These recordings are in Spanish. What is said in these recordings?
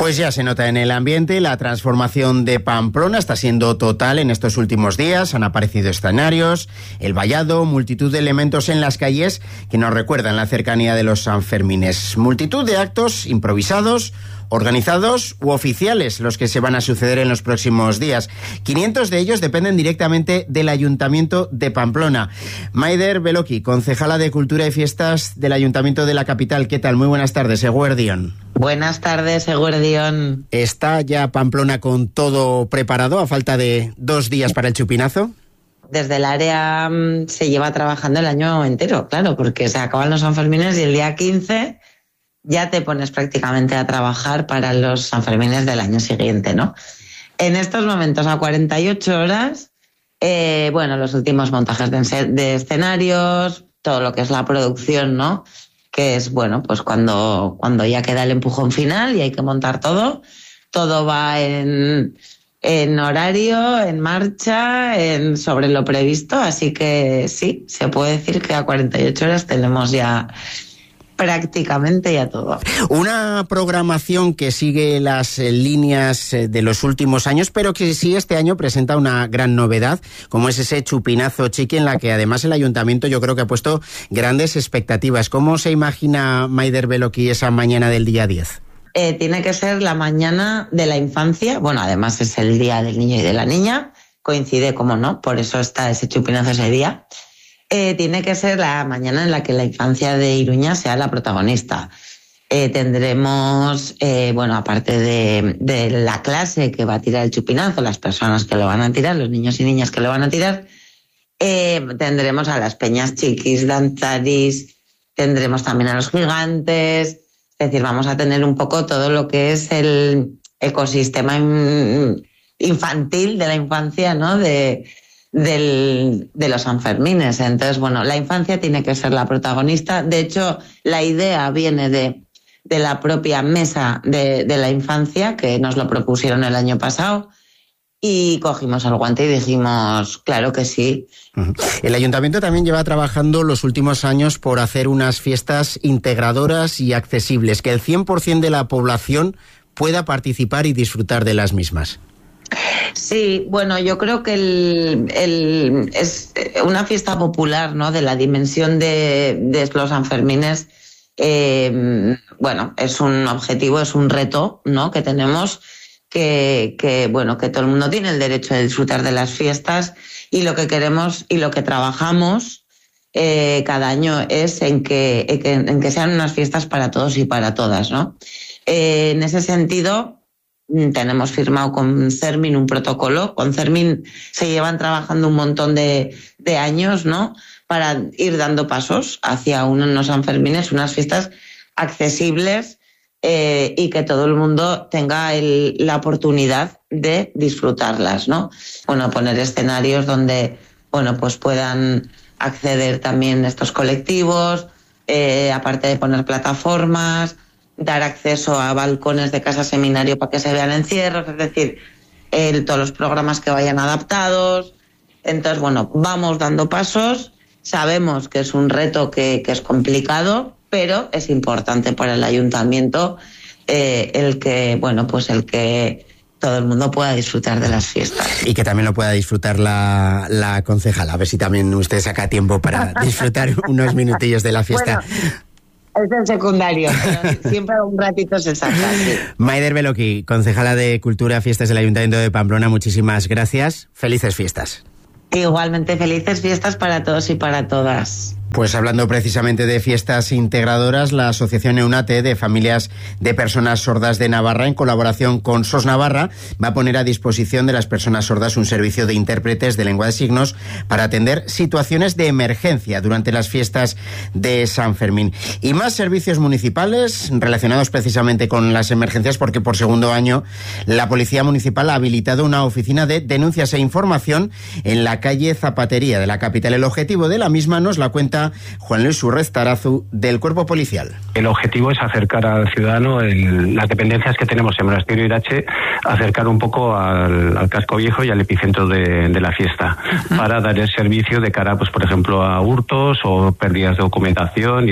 Pues ya se nota en el ambiente, la transformación de Pamplona está siendo total en estos últimos días. Han aparecido escenarios, el vallado, multitud de elementos en las calles que nos recuerdan la cercanía de los Sanfermines. Multitud de actos improvisados, organizados u oficiales, los que se van a suceder en los próximos días. 500 de ellos dependen directamente del Ayuntamiento de Pamplona. Maider Beloki, concejala de Cultura y Fiestas del Ayuntamiento de la capital. ¿Qué tal? Muy buenas tardes, Eguerdión. Buenas tardes, Eguerdión. ¿Está ya Pamplona con todo preparado a falta de 2 días para el chupinazo? Desde el área se lleva trabajando el año entero, claro, porque se acaban los Sanfermines y el día 15... ya te pones prácticamente a trabajar para los Sanfermines del año siguiente, ¿no? En estos momentos, a 48 horas, los últimos montajes de escenarios, todo lo que es la producción, ¿no? Que es, pues cuando ya queda el empujón final y hay que montar todo. Todo va en horario, en marcha, sobre lo previsto. Así que sí, se puede decir que a 48 horas tenemos ya prácticamente ya todo. Una programación que sigue las líneas de los últimos años, pero que sí este año presenta una gran novedad, como es ese chupinazo chiqui, en la que además el Ayuntamiento yo creo que ha puesto grandes expectativas. ¿Cómo se imagina Maider Beloki esa mañana del día 10? Tiene que ser la mañana de la infancia, además es el día del niño y de la niña, coincide, como no, por eso está ese chupinazo ese día. Tiene que ser la mañana en la que la infancia de Iruña sea la protagonista. Tendremos, aparte de la clase que va a tirar el chupinazo, las personas que lo van a tirar, los niños y niñas que lo van a tirar, tendremos a las peñas chiquis, danzaris, tendremos también a los gigantes, es decir, vamos a tener un poco todo lo que es el ecosistema infantil de la infancia, ¿no? de los Sanfermines. Entonces, la infancia tiene que ser la protagonista. De hecho, la idea viene de la propia mesa de la infancia, que nos lo propusieron el año pasado, y cogimos el guante y dijimos, claro que sí. El Ayuntamiento también lleva trabajando los últimos años por hacer unas fiestas integradoras y accesibles, que el 100% de la población pueda participar y disfrutar de las mismas. Sí, yo creo que es una fiesta popular, ¿no? De la dimensión de los Sanfermines. Es un objetivo, es un reto, ¿no? Que tenemos que todo el mundo tiene el derecho de disfrutar de las fiestas, y lo que queremos y lo que trabajamos cada año es en que sean unas fiestas para todos y para todas, ¿no? En ese sentido, tenemos firmado con CERMIN un protocolo. Con CERMIN se llevan trabajando un montón de años, ¿no? Para ir dando pasos hacia unos Sanfermines, unas fiestas accesibles y que todo el mundo tenga la oportunidad de disfrutarlas, ¿no? Poner escenarios donde, puedan acceder también estos colectivos, aparte de poner plataformas, dar acceso a balcones de casa seminario para que se vean encierros, es decir, todos los programas que vayan adaptados. Entonces, vamos dando pasos. Sabemos que es un reto que es complicado, pero es importante para el Ayuntamiento el que todo el mundo pueda disfrutar de las fiestas. Y que también lo pueda disfrutar la concejala. A ver si también usted saca tiempo para disfrutar unos minutillos de la fiesta. Es el secundario, pero siempre un ratito se saca. Sí. Maider Beloki, concejala de Cultura, Fiestas del Ayuntamiento de Pamplona, muchísimas gracias. Felices fiestas. Igualmente, felices fiestas para todos y para todas. Pues hablando precisamente de fiestas integradoras, la Asociación EUNATE de Familias de Personas Sordas de Navarra, en colaboración con SOS Navarra, va a poner a disposición de las personas sordas un servicio de intérpretes de lengua de signos para atender situaciones de emergencia durante las fiestas de San Fermín. Y más servicios municipales relacionados precisamente con las emergencias, porque por segundo año la Policía Municipal ha habilitado una oficina de denuncias e información en la calle Zapatería de la capital. El objetivo de la misma nos la cuenta Juan Luis Urrez Tarazu, del Cuerpo Policial. El objetivo es acercar al ciudadano las dependencias que tenemos en Monasterio Irache, acercar un poco al casco viejo y al epicentro de la fiesta, para dar el servicio de cara, pues por ejemplo, a hurtos o pérdidas de documentación y demás.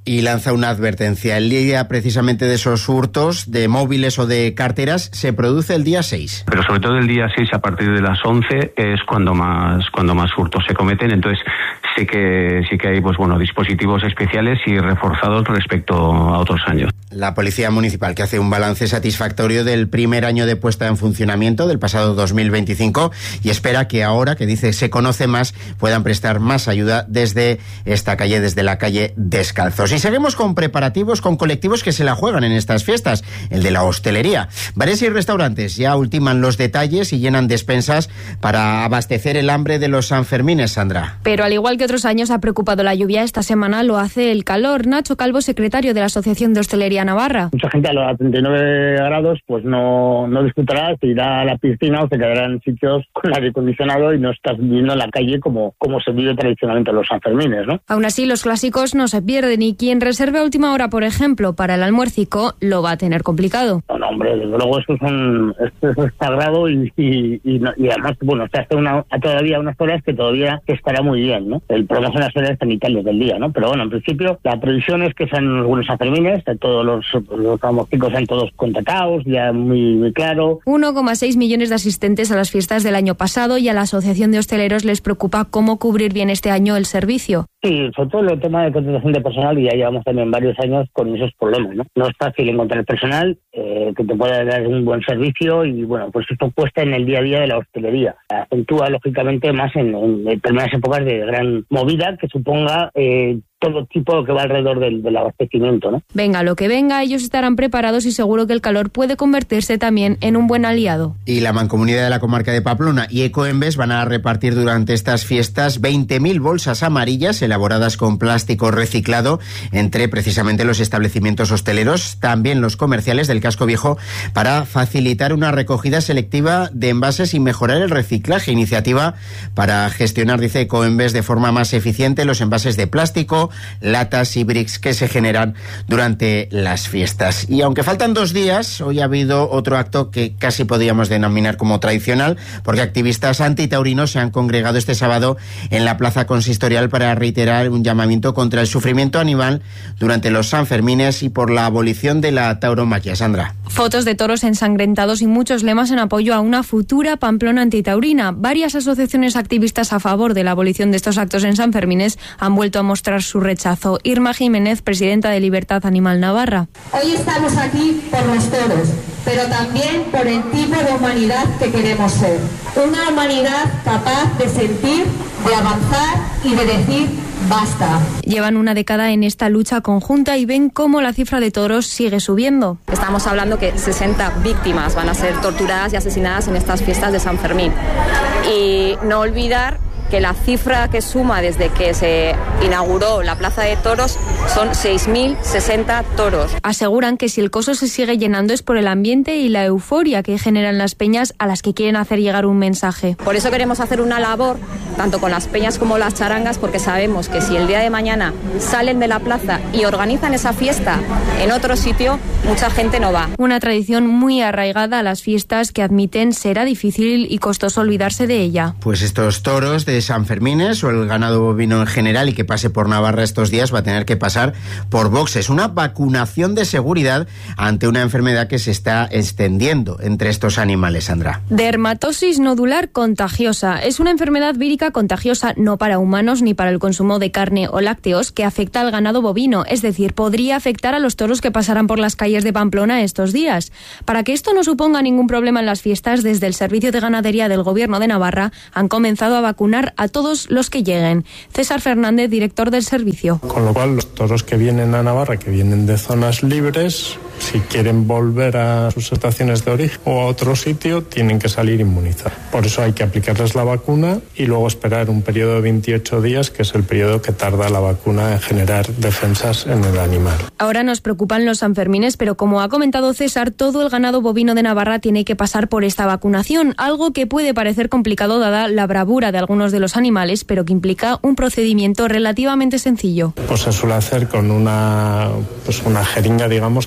Y lanza una advertencia. El día precisamente de esos hurtos de móviles o de carteras se produce el día 6. Pero sobre todo el día 6 a partir de las 11 es cuando más hurtos se cometen. Entonces sí que hay dispositivos especiales y reforzados respecto a otros años. La Policía Municipal, que hace un balance satisfactorio del primer año de puesta en funcionamiento del pasado 2025 y espera que ahora, que dice se conoce más, puedan prestar más ayuda desde esta calle, desde la calle Descalzos. Y seguimos con preparativos, con colectivos que se la juegan en estas fiestas, el de la hostelería. Bares y restaurantes ya ultiman los detalles y llenan despensas para abastecer el hambre de los Sanfermines, Sandra. Pero al igual que otros años ha preocupado la lluvia, esta semana lo hace el calor. Nacho Calvo, secretario de la Asociación de Hostelería Navarra. Mucha gente a los 39 grados pues no disfrutará, se irá a la piscina o se quedará en sitios con aire acondicionado y no estás viviendo en la calle como se vive tradicionalmente los Sanfermines, ¿no? Aún así, los clásicos no se pierden y quien reserve a última hora, por ejemplo, para el almuercico, lo va a tener complicado. No, hombre, desde luego esto es sagrado y además, se hace todavía unas horas que todavía estará muy bien, ¿no? El problema son las horas sanitarias del día, ¿no? Pero en principio, la previsión es que sean algunos Sanfermines, todos los almuercicos sean todos contratados, ya muy, muy claro. 1,6 millones de asistentes a las fiestas del año pasado y a la Asociación de Hosteleros les preocupa cómo cubrir bien este año el servicio. Sí, sobre todo el tema de contratación de personal, y ya llevamos también varios años con esos problemas, ¿no? No es fácil encontrar personal que te pueda dar un buen servicio y, pues esto cuesta en el día a día de la hostelería. Acentúa, lógicamente, más en determinadas épocas de gran movida que suponga todo tipo que va alrededor del abastecimiento, ¿no? Venga lo que venga, ellos estarán preparados y seguro que el calor puede convertirse también en un buen aliado. Y la Mancomunidad de la Comarca de Pamplona y Ecoembes van a repartir durante estas fiestas 20.000 bolsas amarillas elaboradas con plástico reciclado entre precisamente los establecimientos hosteleros, también los comerciales del casco viejo, para facilitar una recogida selectiva de envases y mejorar el reciclaje. Iniciativa para gestionar, dice Ecoembes, de forma más eficiente los envases de plástico, latas y bricks que se generan durante las fiestas. Y aunque faltan 2 días, hoy ha habido otro acto que casi podríamos denominar como tradicional, porque activistas antitaurinos se han congregado este sábado en la plaza consistorial para reiterar un llamamiento contra el sufrimiento animal durante los Sanfermines y por la abolición de la tauromaquia. Sandra. Fotos de toros ensangrentados y muchos lemas en apoyo a una futura Pamplona antitaurina. Varias asociaciones activistas a favor de la abolición de estos actos en Sanfermines han vuelto a mostrar su rechazo. Irma Jiménez, presidenta de Libertad Animal Navarra. Hoy estamos aquí por los toros, pero también por el tipo de humanidad que queremos ser. Una humanidad capaz de sentir, de avanzar y de decir basta. Llevan una década en esta lucha conjunta y ven cómo la cifra de toros sigue subiendo. Estamos hablando que 60 víctimas van a ser torturadas y asesinadas en estas fiestas de San Fermín. Y no olvidar que la cifra que suma desde que se inauguró la Plaza de Toros son 6.060 toros. Aseguran que si el coso se sigue llenando es por el ambiente y la euforia que generan las peñas a las que quieren hacer llegar un mensaje. Por eso queremos hacer una labor, tanto con las peñas como las charangas, porque sabemos que si el día de mañana salen de la plaza y organizan esa fiesta en otro sitio, mucha gente no va. Una tradición muy arraigada a las fiestas que admiten será difícil y costoso olvidarse de ella. Pues estos toros de Sanfermines o el ganado bovino en general y que pase por Navarra estos días va a tener que pasar por boxes. Una vacunación de seguridad ante una enfermedad que se está extendiendo entre estos animales, Sandra. Dermatosis nodular contagiosa. Es una enfermedad vírica contagiosa no para humanos ni para el consumo de carne o lácteos que afecta al ganado bovino. Es decir, podría afectar a los toros que pasarán por las calles de Pamplona estos días. Para que esto no suponga ningún problema en las fiestas, desde el Servicio de Ganadería del Gobierno de Navarra han comenzado a vacunar a todos los que lleguen. César Fernández, director del servicio. Con lo cual, los toros que vienen a Navarra, que vienen de zonas libres, si quieren volver a sus estaciones de origen o a otro sitio, tienen que salir inmunizados. Por eso hay que aplicarles la vacuna y luego esperar un periodo de 28 días, que es el periodo que tarda la vacuna en generar defensas en el animal. Ahora nos preocupan los Sanfermines, pero como ha comentado César, todo el ganado bovino de Navarra tiene que pasar por esta vacunación, algo que puede parecer complicado dada la bravura de algunos de los animales, pero que implica un procedimiento relativamente sencillo. Pues se suele hacer con una jeringa, digamos, en el caso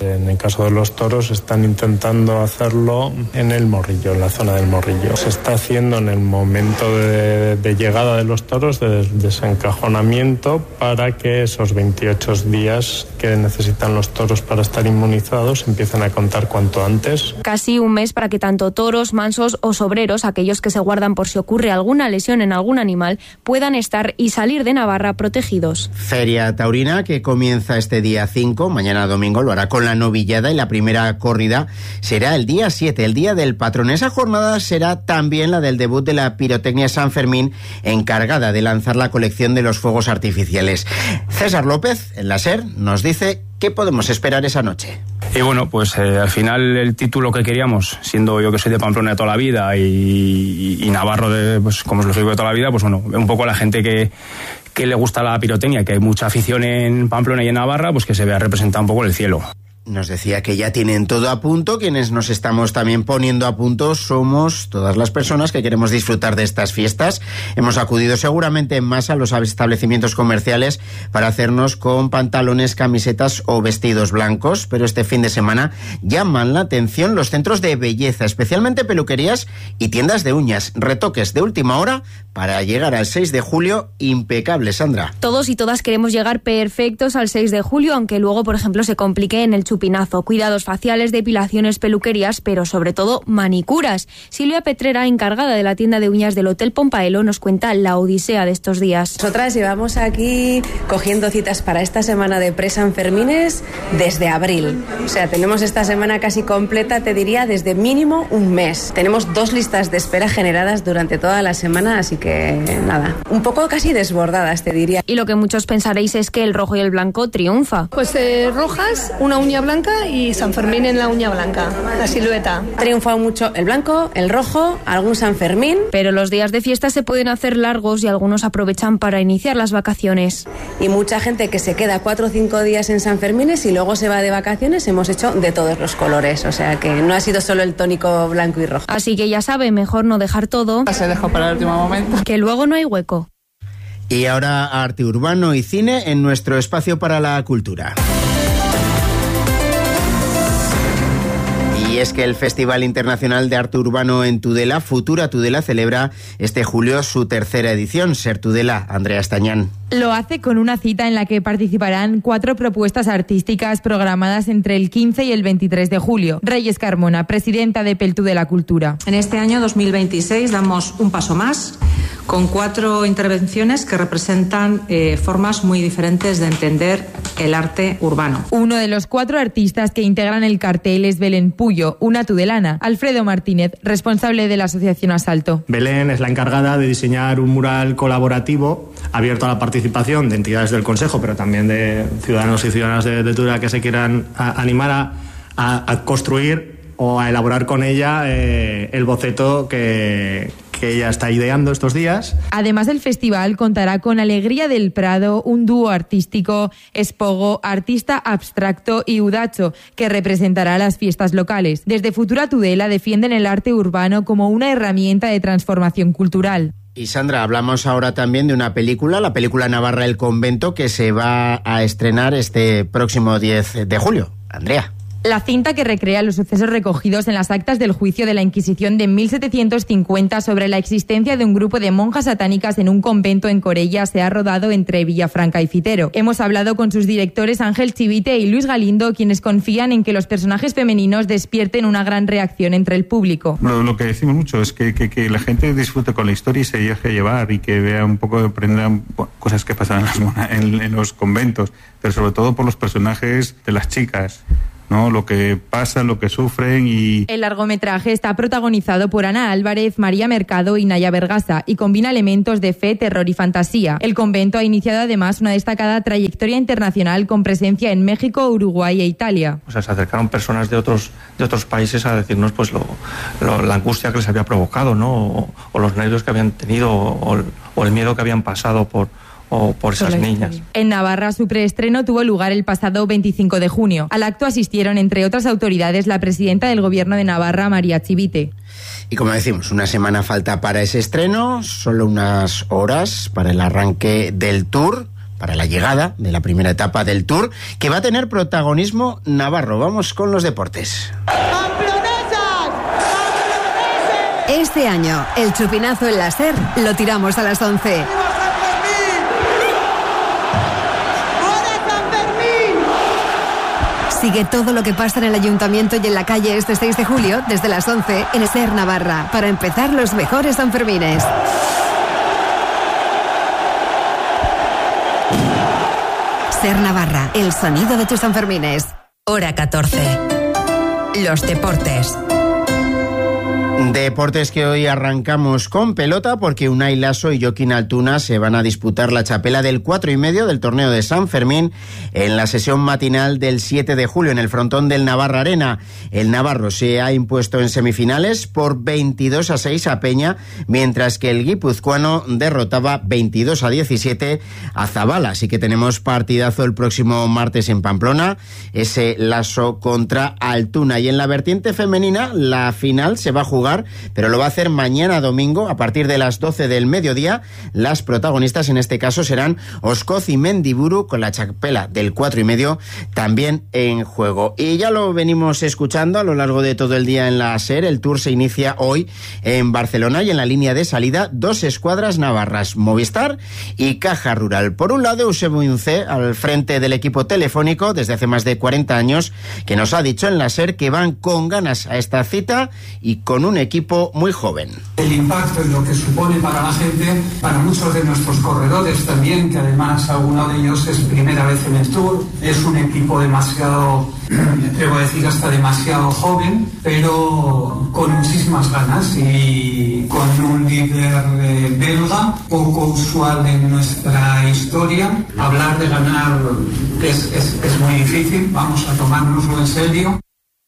caso de los toros están intentando hacerlo en el Morrillo, en la zona del Morrillo. Se está haciendo en el momento de llegada de los toros, de desencajonamiento, para que esos 28 días que necesitan los toros para estar inmunizados empiecen a contar cuanto antes. Casi un mes para que tanto toros, mansos o sobreros, aquellos que se guardan por si ocurre alguna lesión en algún animal, puedan estar y salir de Navarra protegidos. Feria taurina que comienza este día 5, mañana domingo lo hará con la novillada y la primera corrida será el día 7, el día del patrón. Esa jornada será también la del debut de la pirotecnia San Fermín, encargada de lanzar la colección de los fuegos artificiales. César López, en la SER, nos dice qué podemos esperar esa noche. Y bueno, pues al final el título que queríamos, siendo yo que soy de Pamplona de toda la vida y navarro pues como os lo digo de toda la vida, pues bueno, un poco la gente que le gusta la pirotecnia, que hay mucha afición en Pamplona y en Navarra, pues que se vea representada un poco en el cielo. Nos decía que ya tienen todo a punto. Quienes nos estamos también poniendo a punto somos todas las personas que queremos disfrutar de estas fiestas. Hemos acudido seguramente en masa a los establecimientos comerciales para hacernos con pantalones, camisetas o vestidos blancos, pero este fin de semana llaman la atención los centros de belleza, especialmente peluquerías y tiendas de uñas, retoques de última hora para llegar al 6 de julio impecable, Sandra. Todos y todas queremos llegar perfectos al 6 de julio, aunque luego, por ejemplo, se complique en el chupinazo. Cuidados faciales, depilaciones, peluquerías, pero sobre todo manicuras. Silvia Petrera, encargada de la tienda de uñas del Hotel Pompaelo, nos cuenta la odisea de estos días. Nosotras llevamos aquí cogiendo citas para esta semana de pre-Sanfermines desde abril. O sea, tenemos esta semana casi completa, te diría, desde mínimo un mes. Tenemos 2 listas de espera generadas durante toda la semana, así que nada, un poco casi desbordadas, te diría. Y lo que muchos pensaréis es que el rojo y el blanco triunfa. Pues rojas, una uña blanca y San Fermín en la uña blanca, la silueta. Ha triunfado mucho el blanco, el rojo, algún San Fermín. Pero los días de fiesta se pueden hacer largos y algunos aprovechan para iniciar las vacaciones. Y mucha gente que se queda 4 o 5 días en San Fermines y luego se va de vacaciones, hemos hecho de todos los colores, o sea que no ha sido solo el tónico blanco y rojo. Así que ya sabe, mejor no dejar todo. Se dejó para el último momento. Que luego no hay hueco. Y ahora arte urbano y cine en nuestro espacio para la cultura. Y es que el Festival Internacional de Arte Urbano en Tudela, Futura Tudela, celebra este julio su 3ª edición. Ser Tudela, Andrea Estañán. Lo hace con una cita en la que participarán 4 propuestas artísticas programadas entre el 15 y el 23 de julio. Reyes Carmona, presidenta de Peltu de la Cultura. En este año 2026 damos un paso más con 4 intervenciones que representan formas muy diferentes de entender el arte urbano. Uno de los 4 artistas que integran el cartel es Belén Puyo, una tudelana. Alfredo Martínez, responsable de la Asociación Asalto. Belén es la encargada de diseñar un mural colaborativo abierto a la participación de entidades del Consejo, pero también de ciudadanos y ciudadanas de Tudela que se quieran animar a construir o a elaborar con ella el boceto que ella está ideando estos días. Además, el festival contará con Alegría del Prado, un dúo artístico, Espogo, artista abstracto y Udacho, que representará las fiestas locales. Desde Futura Tudela defienden el arte urbano como una herramienta de transformación cultural. Y Sandra, hablamos ahora también de una película, la película Navarra El Convento, que se va a estrenar este próximo 10 de julio. Andrea. La cinta, que recrea los sucesos recogidos en las actas del juicio de la Inquisición de 1750 sobre la existencia de un grupo de monjas satánicas en un convento en Corella, se ha rodado entre Villafranca y Fitero. Hemos hablado con sus directores Ángel Chivite y Luis Galindo, quienes confían en que los personajes femeninos despierten una gran reacción entre el público. Lo que decimos mucho es que la gente disfrute con la historia y se deje llevar y que vea un poco, aprenda cosas que pasan en los conventos, pero sobre todo por los personajes de las chicas, ¿no? Lo que pasa, lo que sufren y... El largometraje está protagonizado por Ana Álvarez, María Mercado y Naya Vergasa y combina elementos de fe, terror y fantasía. El convento ha iniciado además una destacada trayectoria internacional con presencia en México, Uruguay e Italia. O sea, se acercaron personas de otros países a decirnos pues la angustia que les había provocado, ¿no? O los nervios que habían tenido o el miedo que habían pasado por esas niñas. En Navarra, su preestreno tuvo lugar el pasado 25 de junio. Al acto asistieron, entre otras autoridades, la presidenta del Gobierno de Navarra, María Chivite. Y como decimos, una semana falta para ese estreno, solo unas horas para el arranque del tour para la llegada de la primera etapa del Tour, que va a tener protagonismo navarro. Vamos con los deportes. Este año, el chupinazo en la SER lo tiramos a las 11. Sigue todo lo que pasa en el Ayuntamiento y en la calle este 6 de julio desde las 11 en SER Navarra para empezar los mejores Sanfermines. SER Navarra, el sonido de tus Sanfermines. Hora 14. Los deportes. Deportes que hoy arrancamos con pelota porque Unai Lasso y Joaquín Altuna se van a disputar la txapela del 4,5 del torneo de San Fermín en la sesión matinal del 7 de julio en el frontón del Navarra Arena. El navarro se ha impuesto en semifinales por 22-6 a Peña, mientras que el guipuzcoano derrotaba 22-17 a Zabala. Así que tenemos partidazo el próximo martes en Pamplona, ese Lasso contra Altuna. Y en la vertiente femenina, la final se va a jugar, pero lo va a hacer mañana domingo a partir de las 12 del mediodía. Las protagonistas en este caso serán Oscoz y Mendiburu, con la txapela del 4,5 también en juego. Y ya lo venimos escuchando a lo largo de todo el día en la SER. El Tour se inicia hoy en Barcelona y en la línea de salida 2 escuadras navarras, Movistar y Caja Rural. Por un lado, Eusebio Unce, al frente del equipo telefónico desde hace más de 40 años, que nos ha dicho en la SER que van con ganas a esta cita y con un equipo muy joven. El impacto en lo que supone para la gente, para muchos de nuestros corredores también, que además alguno de ellos es primera vez en el Tour, es un equipo demasiado, me atrevo a decir hasta demasiado joven, pero con muchísimas ganas y con un líder belga, poco usual en nuestra historia. Hablar de ganar es muy difícil, vamos a tomárnoslo en serio.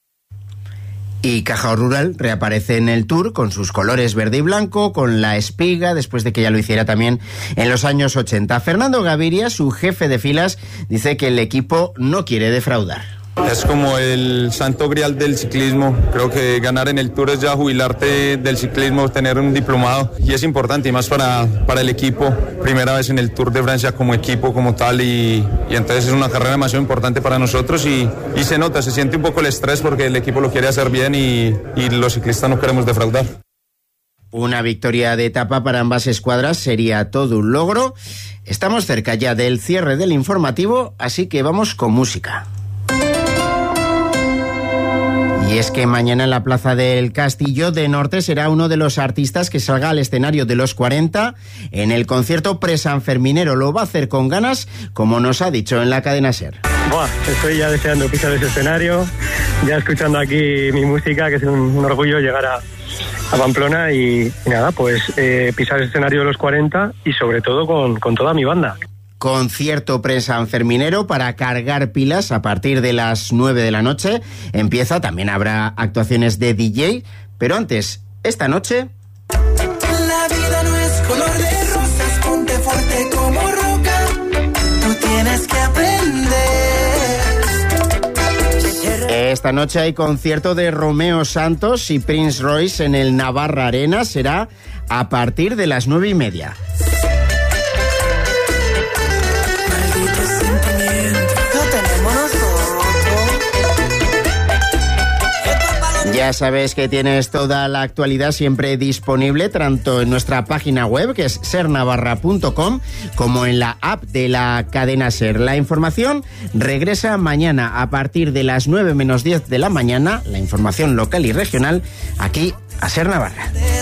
Y Caja Rural reaparece en el Tour con sus colores verde y blanco, con la espiga, después de que ya lo hiciera también en los años 80. Fernando Gaviria, su jefe de filas, dice que el equipo no quiere defraudar. Es como el santo grial del ciclismo. Creo que ganar en el Tour es ya jubilarte del ciclismo, tener un diplomado, y es importante, y más para el equipo. Primera vez en el Tour de Francia como equipo, como tal, y entonces es una carrera demasiado importante para nosotros y se nota, se siente un poco el estrés porque el equipo lo quiere hacer bien y los ciclistas no queremos defraudar. Una victoria de etapa para ambas escuadras sería todo un logro. Estamos cerca ya del cierre del informativo, así que vamos con música. Y es que mañana en la Plaza del Castillo de Norte será uno de los artistas que salga al escenario de los 40 en el concierto presanferminero. Lo va a hacer con ganas, como nos ha dicho en la cadena SER. Buah, estoy ya deseando pisar ese escenario, ya escuchando aquí mi música, que es un orgullo llegar a Pamplona y nada, pues pisar el escenario de los 40 y sobre todo con toda mi banda. Concierto presanferminero para cargar pilas a partir de las 9 de la noche. Empieza, también habrá actuaciones de DJ, pero antes, esta noche... La vida no es color de rosas, ponte fuerte como roca, tú tienes que aprender. Esta noche hay concierto de Romeo Santos y Prince Royce en el Navarra Arena. Será a partir de las 9:30. Ya sabes que tienes toda la actualidad siempre disponible, tanto en nuestra página web, que es sernavarra.com, como en la app de la cadena SER. La información regresa mañana a partir de las 9 menos 10 de la mañana, la información local y regional, aquí a SER Navarra.